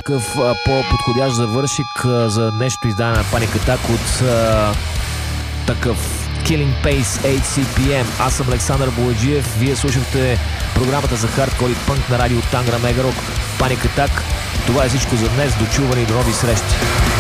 Какъв по-подходящ завършик за нещо издание на Panic Attack от такъв Killing Pace HCPM. Аз съм Александър Бояджиев. Вие слушахте програмата за хардкор и пънк на радио Тангра Мегарок. Panic Attack. Това е всичко за днес. Дочуване и до нови срещи.